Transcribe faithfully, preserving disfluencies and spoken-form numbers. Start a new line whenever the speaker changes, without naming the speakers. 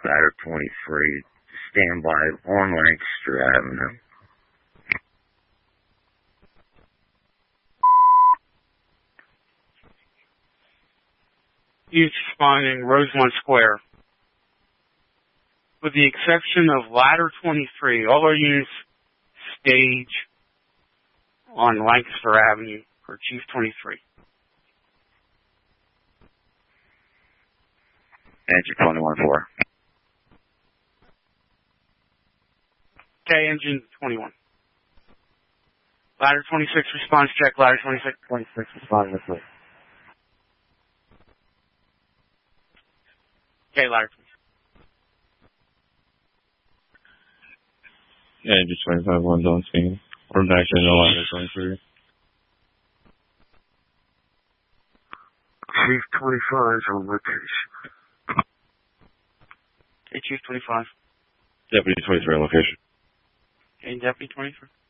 ladder twenty-three, stand by on Lancaster Avenue.
Units responding Rosemont Square. With the exception of ladder twenty-three, all our units stage on Lancaster Avenue for Chief twenty-three.
Engine twenty-one four.
Okay, engine twenty-one. Ladder twenty-six, response check, ladder twenty-six.
twenty-six, responding this way.
Okay, ladder twenty-six.
Yeah, just twenty-five one's on scene. We're back in the ladder twenty-three.
Chief twenty-five is on location.
Okay, Chief twenty-five.
Deputy twenty-three on location.
Okay, Deputy twenty-three.